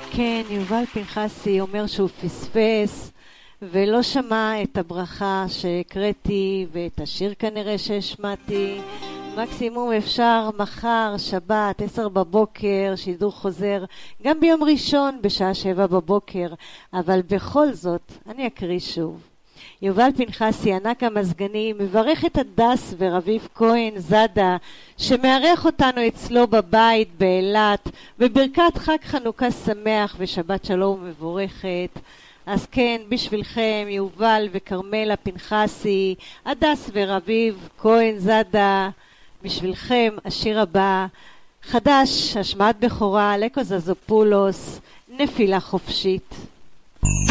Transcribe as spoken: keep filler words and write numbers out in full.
כן, יובל פנחסי אומר שהוא פספס ולא שמע את הברכה שהקראתי ואת השיר כנראה שהשמעתי. מקסימום אפשר מחר, שבת, עשר בבוקר, שידור חוזר, גם ביום ראשון בשעה שבע בבוקר, אבל בכל זאת אני אקריא שוב. יובל פנחסי, ענק המזגני, מברך את הדס ורביב כהן זדה שמארח אותנו אצלו בבית באילת, בברכת חג חנוכה שמח ושבת שלום מבורכת. אז כן, בשבילכם יובל וקרמלה פנחסי, הדס ורביב כהן זדה, בשבילכם השיר הבא, חדש, השמעת בכורה, לקו זזופולוס, נפילה חופשית.